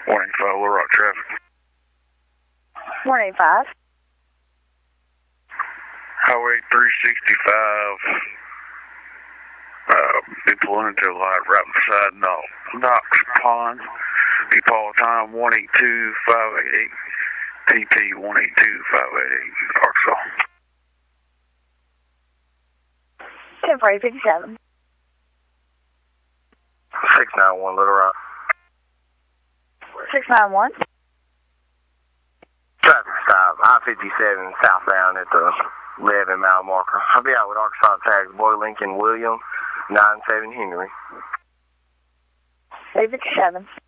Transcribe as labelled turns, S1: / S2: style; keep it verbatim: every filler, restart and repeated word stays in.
S1: one eighty-five, Little Rock traffic.
S2: one eighty-five.
S1: Highway three sixty-five. Uh, be pulling into a light right beside Knox, Knox Pond. Be Paul time one eight two five eight eight. T T one eight two five eight eight, Arkansas.
S2: ten forty fifty-seven.
S3: six nine one, Little Rock.
S2: six nine one.
S3: Traffic stop, I fifty-seven southbound at the eleven mile marker. I'll be out with Arkansas tags, Boy Lincoln William, nine seven Henry.
S2: eight fifty-seven.